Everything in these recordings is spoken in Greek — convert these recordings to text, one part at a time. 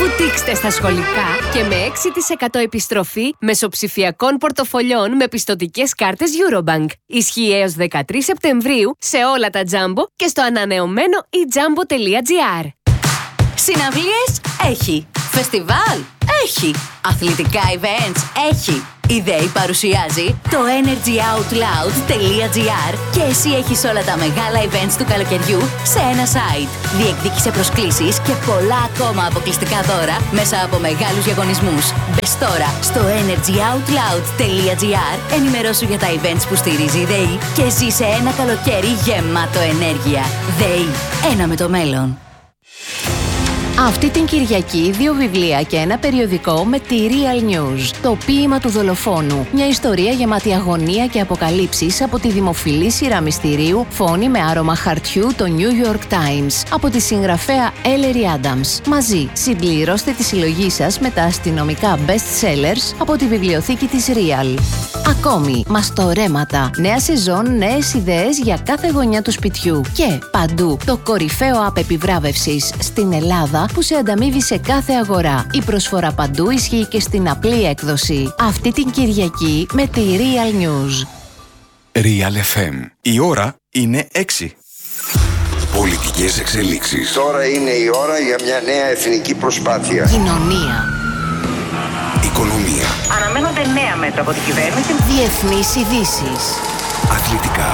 Βουτήξτε στα σχολικά και με 6% επιστροφή μεσοψηφιακών πορτοφολιών με πιστωτικές κάρτες Eurobank. Ισχύει έως 13 Σεπτεμβρίου σε όλα τα Jumbo και στο ανανεωμένο ejumbo.gr. Συναυλίες έχει. Φεστιβάλ έχει. Αθλητικά events έχει. Η ΔΕΗ παρουσιάζει το energyoutloud.gr και εσύ έχεις όλα τα μεγάλα events του καλοκαιριού σε ένα site. Διεκδίκησε προσκλήσεις και πολλά ακόμα αποκλειστικά δώρα μέσα από μεγάλους διαγωνισμούς. Μπες τώρα στο energyoutloud.gr, ενημερώσου για τα events που στηρίζει η ΔΕΗ και ζήσε ένα καλοκαίρι γεμάτο ενέργεια. ΔΕΗ, ένα με το μέλλον. Αυτή την Κυριακή 2 βιβλία και ένα περιοδικό με τη Real News. Το ποίημα του δολοφόνου. Μια ιστορία γεμάτη αγωνία και αποκαλύψεις από τη δημοφιλή σειρά μυστηρίου Φόνη με άρωμα χαρτιού, το New York Times. Από τη συγγραφέα Ellery Adams. Μαζί συμπληρώστε τη συλλογή σας με τα αστυνομικά best sellers από τη βιβλιοθήκη της Real. Ακόμη, μαστορέματα. Νέα σεζόν, νέες ιδέες για κάθε γωνιά του σπιτιού. Και παντού το κορυφαίο app επιβράβευσης στην Ελλάδα που σε ανταμείβει σε κάθε αγορά. Η προσφορά παντού ισχύει και στην απλή έκδοση. Αυτή την Κυριακή με τη Real News. Real FM. Η ώρα είναι 6. Πολιτικές εξελίξεις. Τώρα είναι η ώρα για μια νέα εθνική προσπάθεια. Κοινωνία. Οικονομία. Αναμένονται νέα μέτρα από την κυβέρνηση. Διεθνείς ειδήσεις. Αθλητικά.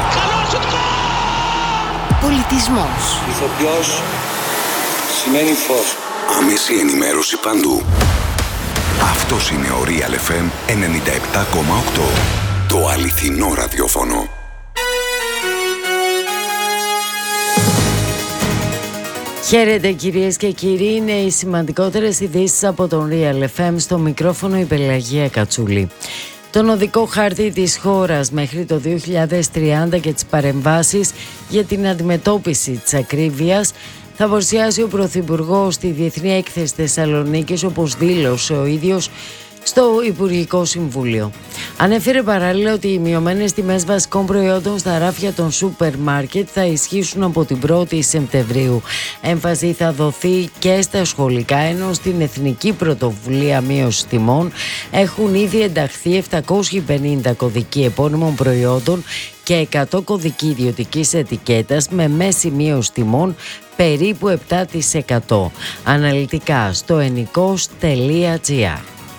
Πολιτισμός. Ηθοποιός σημαίνει φως. Άμεση ενημέρωση παντού. Αυτός είναι ο Real FM 97,8. Το αληθινό ραδιόφωνο. Χαίρετε κυρίες και κύριοι, είναι οι σημαντικότερες ειδήσεις από τον Real FM, στο μικρόφωνο η Πελαγία Κατσούλη. Τον οδικό χάρτη της χώρας μέχρι το 2030 και τις παρεμβάσεις για την αντιμετώπιση της ακρίβειας θα παρουσιάσει ο Πρωθυπουργός στη Διεθνή Έκθεση Θεσσαλονίκης, όπως δήλωσε ο ίδιος στο Υπουργικό Συμβούλιο. Ανέφερε παράλληλα ότι οι μειωμένες τιμές βασικών προϊόντων στα ράφια των σούπερ μάρκετ θα ισχύσουν από την 1η Σεπτεμβρίου. Έμφαση θα δοθεί και στα σχολικά, ενώ στην Εθνική Πρωτοβουλία Μείωσης Τιμών έχουν ήδη ενταχθεί 750 κωδικοί επώνυμων προϊόντων και 100 κωδικοί ιδιωτικής ετικέτας με μέση μείωση τιμών περίπου 7%. Αναλυτικά στο ennikos.gr.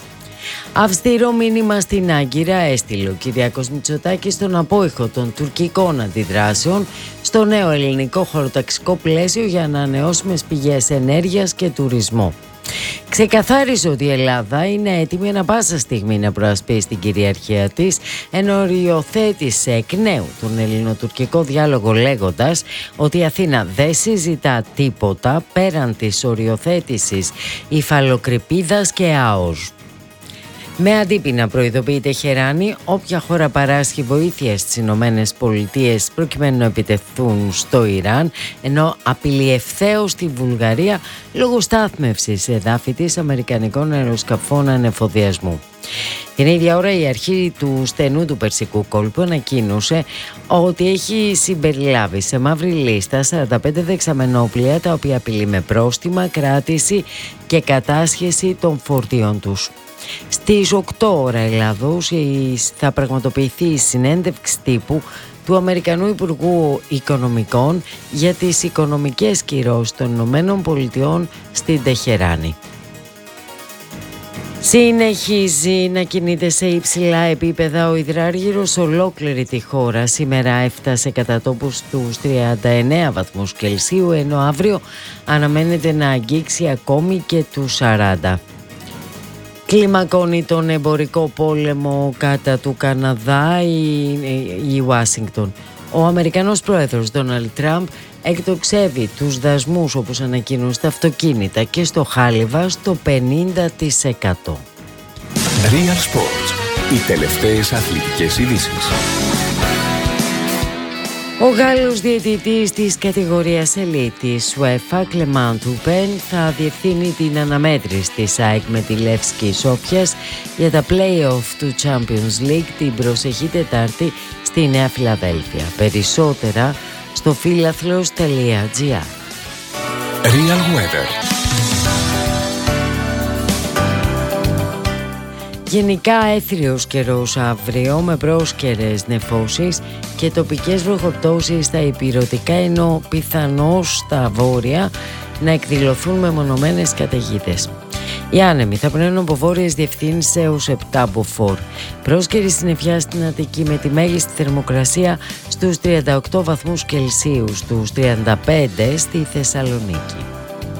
Αυστηρό μήνυμα στην Άγκυρα έστειλε ο Κυριάκος Μητσοτάκης στον απόϊχο των τουρκικών αντιδράσεων στο νέο ελληνικό χωροταξικό πλαίσιο για ανανεώσιμες πηγές ενέργειας και τουρισμό. Ξεκαθάρισε ότι η Ελλάδα είναι έτοιμη ανα πάσα στιγμή να προασπίσει την κυριαρχία της, ενώ οριοθέτησε εκ νέου τον ελληνοτουρκικό διάλογο λέγοντας ότι η Αθήνα δεν συζητά τίποτα πέραν της οριοθέτησης υφαλοκρηπίδας και ΑΟΣ. Με αντίπεινα προειδοποιεί η Τεχεράνη, όποια χώρα παράσχει βοήθεια στις Ηνωμένες Πολιτείες προκειμένου να επιτεθούν στο Ιράν, ενώ απειλεί ευθέως τη Βουλγαρία λόγω στάθμευσης εδάφη της αμερικανικών αεροσκαφών ανεφοδιασμού. Την ίδια ώρα η αρχή του στενού του Περσικού κόλπου ανακοίνωσε ότι έχει συμπεριλάβει σε μαύρη λίστα 45 δεξαμενόπλια τα οποία απειλεί με πρόστιμα, κράτηση και κατάσχεση των φορτίων τους. Στις 8 ώρα Ελλάδος θα πραγματοποιηθεί η συνέντευξη τύπου του Αμερικανού Υπουργού Οικονομικών για τις οικονομικές κυρώσεις των Ηνωμένων Πολιτειών στην Τεχεράνη. Συνεχίζει να κινείται σε υψηλά επίπεδα ο υδράργυρος σε ολόκληρη τη χώρα. Σήμερα έφτασε κατά τόπους τους 39 βαθμούς Κελσίου, ενώ αύριο αναμένεται να αγγίξει ακόμη και τους 40. Κλιμακώνει τον εμπορικό πόλεμο κατά του Καναδά η Ουάσιγκτον. Ο Αμερικανός πρόεδρος Ντόναλντ Τραμπ εκτοξεύει τους δασμούς, όπως ανακοίνουν, στα αυτοκίνητα και στο χάλιβα στο 50%. Real Sports. Οι τελευταίες αθλητικές ειδήσεις. Ο Γάλλος διαιτητής της κατηγορίας Elite της UEFA, Κλεμάν Τουπέν, θα διευθύνει την αναμέτρηση της ΑΕΚ με τη Λεύσκη Σόφιας για τα play-off του Champions League την προσεχή Τετάρτη στη Νέα Φιλαδέλφια. Περισσότερα στο φίλαθλος.gr. Real Weather. Γενικά έθριος καιρός αύριο με πρόσκαιρες νεφώσεις και τοπικές βροχοπτώσεις στα υπηρωτικά, ενώ πιθανώς στα βόρεια να εκδηλωθούν μεμονωμένες καταιγίδες. Οι άνεμοι θα πνέουν από βόρειες διευθύνσεις έως 7 μποφόρ. Πρόσκαιρη συννεφιά στην Αττική με τη μέγιστη θερμοκρασία στους 38 βαθμούς Κελσίου, στους 35 στη Θεσσαλονίκη.